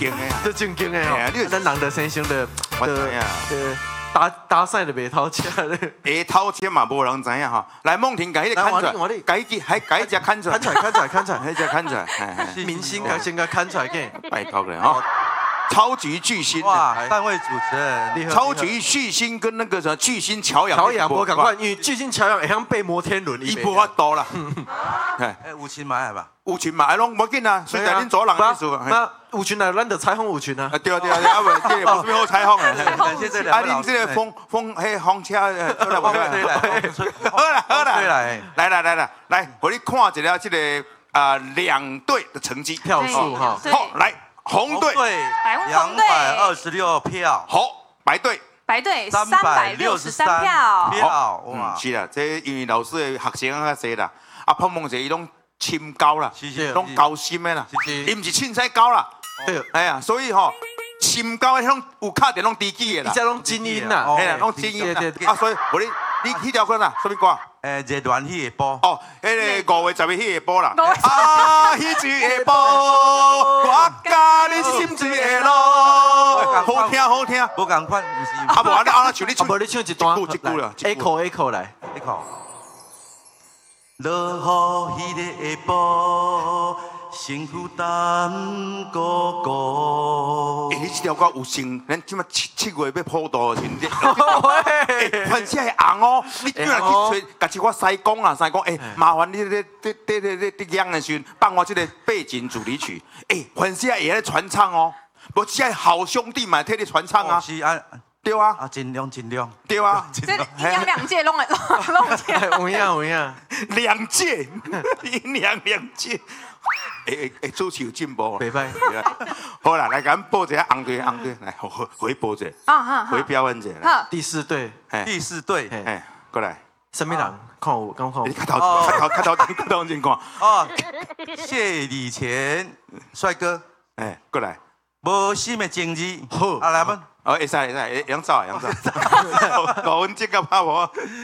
经的啊， 这正经的哦。咱人的先生的打赛的袂偷车咧。 会偷车嘛，无人知影吼。来，梦婷，把迄个砍出来，把一只砍出来，迄只砍出来。 明星先甲砍出来嘅， 拜托了哈。超级巨星哇，三位主持人， 超级巨星跟那个什么巨星乔洋， 无赶快，因为巨星乔洋会晓背摩天轮， 伊无法度啦。 有钱买系吧？ 有群嘛，拢无紧啊，虽然恁做人意思。 那舞群来，咱就彩虹舞群啊。 对啊，啊不，这个不是好采访啊。 感谢这两位老师。 啊，恁这个风车，出来无？好啦，来，我你看一下这个两队的成绩票数哈。 好，来。红队 226票， 好，白队 363票， 哇， 是啦，这因为老师的学生较侪啦，啊，碰碰者伊拢深高啦，拢高深的啦，伊唔是凊彩高啦， 对， 哎呀，所以吼，深高的拢有卡点拢低级的啦， 伊只拢精英啦， 嘿啦，拢精英啦，啊，所以我你迄条歌啦，什么歌？ 热恋迄个波哦，迄个5月10日迄个波啦。啊，迄一个波，我甲你心水的路，好听。 无共款，唔是。 啊，无安尼像你唱， 无你唱一段， 一句啦 ，echo 来 ，echo。落雨迄个波，身躯淡孤孤。 你这条歌有成，咱即马7月要普渡的时阵，反正系红哦。你若去找，甲一我师公啊，麻烦你咧养的时阵，放我这个背景主题曲，反正也在传唱哦。无只系好兄弟嘛，替你传唱啊。 是啊。 对啊， 尽量， 对啊， 这阴阳两界弄起来， 有影， 两届，阴阳两届，主持有进步， 袂歹。 好啦，来，给咱报一下红队，来回报一下，回表演一下。 第四队， 过来， 什么人？看我， 你看头先看。 哦，谢礼钱，帅哥， 过来， 无心的情义， 好， 来吧。 会使，杨照，5分钟到拍无。